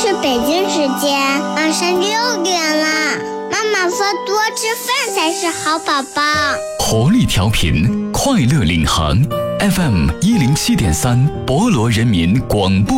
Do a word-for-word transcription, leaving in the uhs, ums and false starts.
是北京时间晚上六点了，妈妈说多吃饭才是好宝宝。 活力调频，快乐领航 F M 一零七点三，博罗人民广播。